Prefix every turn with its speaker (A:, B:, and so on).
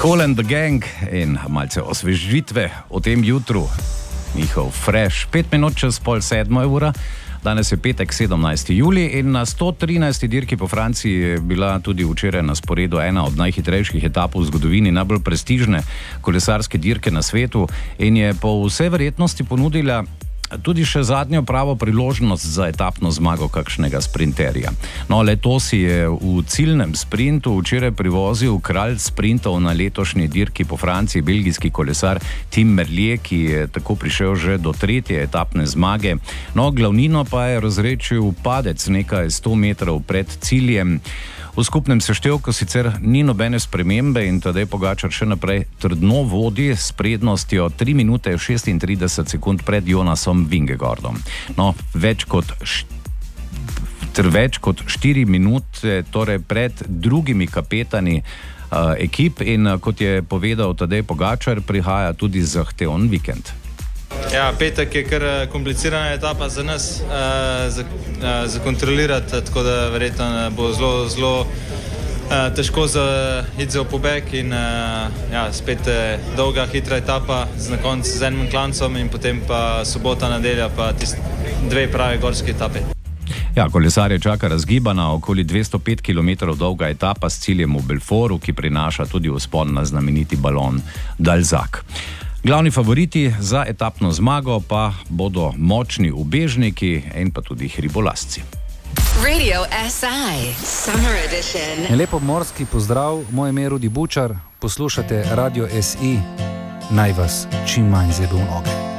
A: Kool and the Gang in malce osvežitve o tem jutru. Njihov fresh, 5 minut čez 6:30. Danes je petek, 17. julij in na 113. dirki po Franciji je bila tudi včeraj na sporedu ena od najhitrejših etap v zgodovini, najbolj prestižne kolesarske dirke na svetu in je po vsej verjetnosti ponudila tudi še zadnjo pravo priložnost za etapno zmago kakšnega sprinterja. No, le to si je v ciljnem sprintu včeraj privozil kralj sprintov na letošnji dirki po Franciji, belgijski kolesar Tim Merlier, ki je tako prišel že do 3. etapne zmage. No, glavnino pa je razrečil padec nekaj 100 metrov pred ciljem. V skupnem seštevku sicer ni nobene spremembe in Tadej Pogačar še naprej trdno vodi s prednostjo 3 minute 36 sekund pred Jonasom Vingegaardom. No, več kot 4 minute torej pred drugimi kapetani ekip in kot je povedal Tadej Pogačar, prihaja tudi zahteven vikend.
B: Ja, petek je kar komplicirana etapa za nas za kontrolirati, tako da verjetno bo zelo težko iti za pobeg in spet dolga, hitra etapa na koncu z enim klancem in potem pa sobota, nedelja pa tisti 2 pravi gorski etapi.
A: Ja, kolesarje čaka razgibana, okoli 205 km dolga etapa s ciljem v Belfortu, ki prinaša tudi vzpon na znameniti balon Dalzac. Glavni favoriti za etapno zmago pa bodo močni ubežniki in pa tudi hribolazci.
C: Radio SI Summer Edition.
D: Lepo morski pozdrav, moje ime je Rudi Bučar, poslušate Radio SI, naj vas čim manj zebe v noge.